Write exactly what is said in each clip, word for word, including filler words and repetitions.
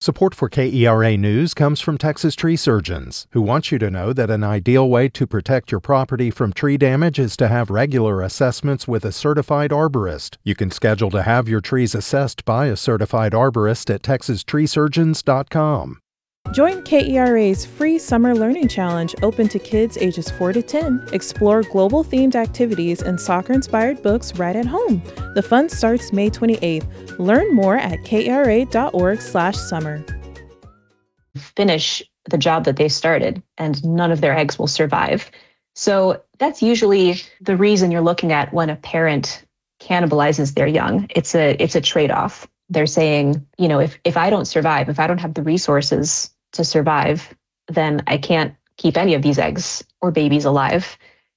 Support for K E R A News comes from Texas Tree Surgeons, who want you to know that an ideal way to protect your property from tree damage is to have regular assessments with a certified arborist. You can schedule to have your trees assessed by a certified arborist at texas tree surgeons dot com. Join K E R A's free Summer Learning Challenge open to kids ages four to ten. Explore global-themed activities and soccer-inspired books right at home. The fun starts May twenty-eighth. Learn more at k r a dot org slash summer. Finish the job that they started, and none of their eggs will survive. So that's usually the reason you're looking at when a parent cannibalizes their young. It's a it's a trade-off. They're saying, you know, if if I don't survive, if I don't have the resources to survive, then I can't keep any of these eggs or babies alive.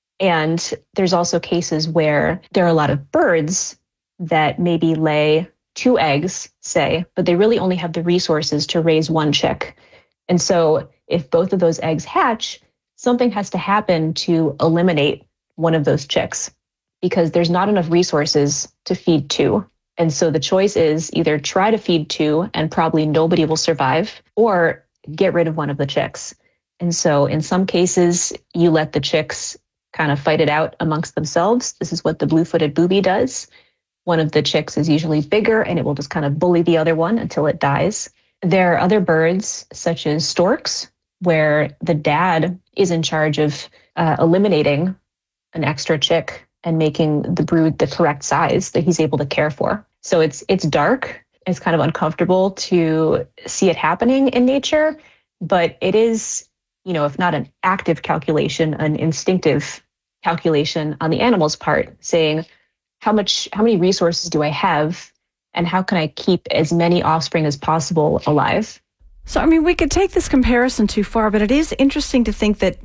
And there's also cases where there are a lot of birds that maybe lay two eggs, say, but they really only have the resources to raise one chick. And so if both of those eggs hatch, something has to happen to eliminate one of those chicks because there's not enough resources to feed two. And so the choice is either try to feed two and probably nobody will survive, or get rid of one of the chicks. And so in some cases, you let the chicks kind of fight it out amongst themselves. This is what the blue-footed booby does. One of the chicks is usually bigger and it will just kind of bully the other one until it dies. There are other birds, such as storks, where the dad is in charge of uh, eliminating an extra chick and making the brood the correct size that he's able to care for. So it's it's dark. It's kind of uncomfortable to see it happening in nature, but it is, you know, if not an active calculation, an instinctive calculation on the animal's part, saying how much, how many resources do I have, and how can I keep as many offspring as possible alive? So, I mean, we could take this comparison too far, but it is interesting to think that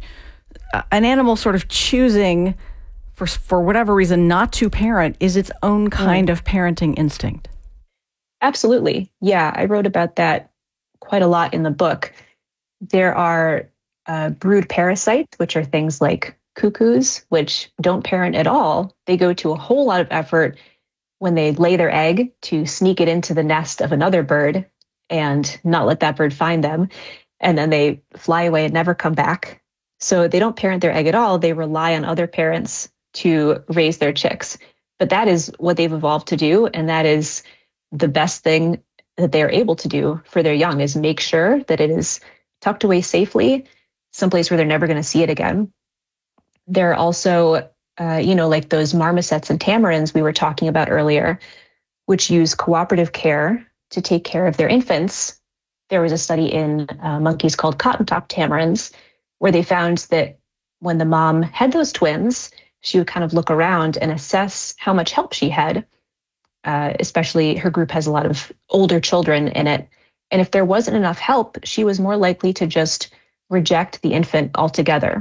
an animal sort of choosing for for whatever reason not to parent is its own kind mm. of parenting instinct. Absolutely. Yeah, I wrote about that quite a lot in the book. There are uh, brood parasites, which are things like cuckoos, which don't parent at all. They go to a whole lot of effort when they lay their egg to sneak it into the nest of another bird and not let that bird find them. And then they fly away and never come back. So they don't parent their egg at all. They rely on other parents to raise their chicks. But that is what they've evolved to do. And that is the best thing that they're able to do for their young, is make sure that it is tucked away safely, someplace where they're never going to see it again. There are also, uh, you know, like those marmosets and tamarins we were talking about earlier, which use cooperative care to take care of their infants. There was a study in uh, monkeys called cotton-top tamarins, where they found that when the mom had those twins, she would kind of look around and assess how much help she had. Uh, especially her group has a lot of older children in it. And if there wasn't enough help, she was more likely to just reject the infant altogether,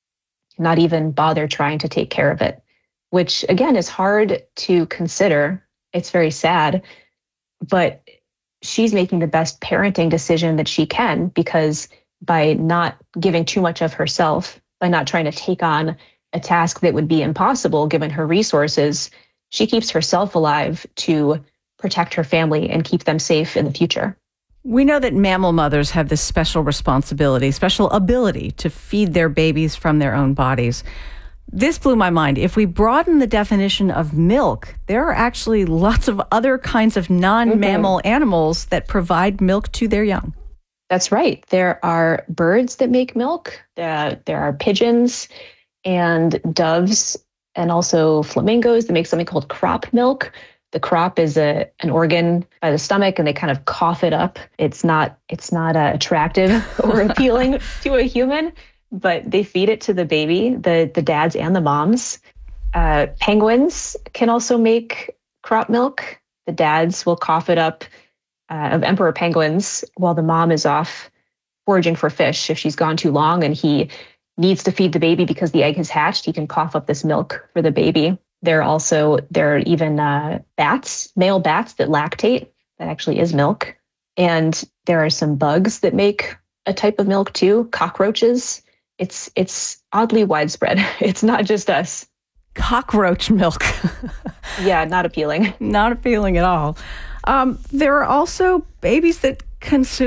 not even bother trying to take care of it, which again is hard to consider. It's very sad, but she's making the best parenting decision that she can, because by not giving too much of herself, by not trying to take on a task that would be impossible given her resources, she keeps herself alive to protect her family and keep them safe in the future. We know that mammal mothers have this special responsibility, special ability to feed their babies from their own bodies. This blew my mind. If we broaden the definition of milk, there are actually lots of other kinds of non-mammal mm-hmm. animals that provide milk to their young. That's right. There are birds that make milk. There, there are pigeons and doves, and also flamingos that make something called crop milk. The crop is a an organ by the stomach, and they kind of cough it up. It's not it's not uh, attractive or appealing to a human, but they feed it to the baby, the the dads and the moms. Uh, penguins can also make crop milk. The dads will cough it up uh, of emperor penguins while the mom is off foraging for fish. If she's gone too long and he needs to feed the baby because the egg has hatched, he can cough up this milk for the baby. There are also, there are even uh, bats, male bats that lactate. That actually is milk. And there are some bugs that make a type of milk too, cockroaches. It's it's oddly widespread. It's not just us. Cockroach milk. Yeah, not appealing. Not appealing at all. Um, there are also babies that consume